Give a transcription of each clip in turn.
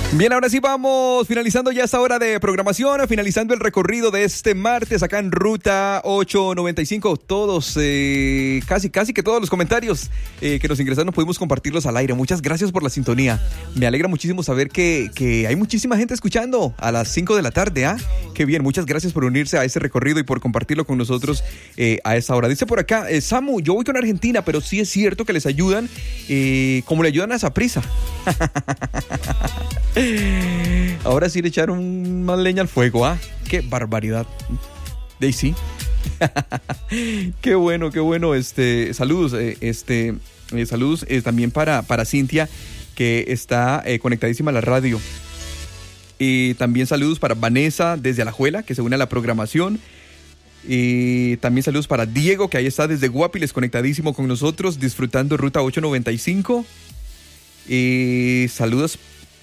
Bien, ahora sí vamos finalizando ya esta hora de programación, finalizando el recorrido de este martes acá en Ruta 895. Todos, casi que todos los comentarios que nos ingresaron pudimos compartirlos al aire. Muchas gracias por la sintonía. Me alegra muchísimo saber que hay muchísima gente escuchando a las 5 de la tarde. Qué bien, muchas gracias por unirse a ese recorrido y por compartirlo con nosotros a esa hora. Dice por acá, Samu, yo voy con Argentina, pero sí es cierto que les ayudan como le ayudan a Saprissa. Ahora sí le echaron más leña al fuego, qué barbaridad. Daisy. Qué bueno. Saludos, saludos también para Cintia, que está conectadísima a la radio. Y también saludos para Vanessa desde Alajuela, que se une a la programación. Y también saludos para Diego, que ahí está desde Guapiles, conectadísimo con nosotros, disfrutando Ruta 895. Y saludos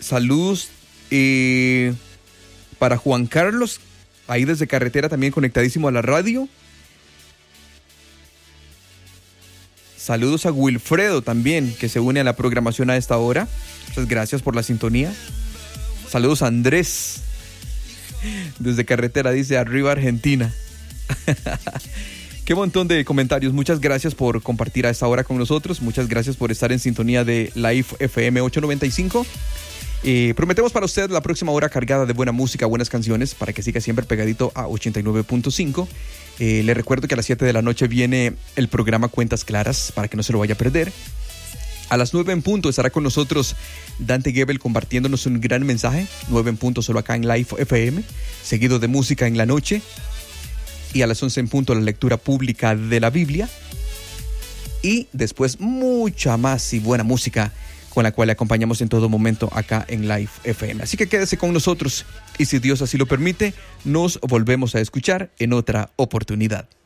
para Juan Carlos, ahí desde Carretera, también conectadísimo a la radio. Saludos a Wilfredo también, que se une a la programación a esta hora. Muchas gracias por la sintonía. Saludos a Andrés, desde Carretera, dice arriba Argentina. Qué montón de comentarios. Muchas gracias por compartir a esta hora con nosotros. Muchas gracias por estar en sintonía de Live FM 895. Prometemos para usted la próxima hora cargada de buena música, buenas canciones, para que siga siempre pegadito a 89.5. Le recuerdo que a las 7 de la noche viene el programa Cuentas Claras, para que no se lo vaya a perder. A las 9 en punto estará con nosotros Dante Gebel compartiéndonos un gran mensaje. 9 en punto solo acá en Live FM, seguido de música en la noche. Y a las 11 en punto la lectura pública de la Biblia. Y después mucha más y buena música con la cual le acompañamos en todo momento acá en Live FM. Así que quédese con nosotros y si Dios así lo permite, nos volvemos a escuchar en otra oportunidad.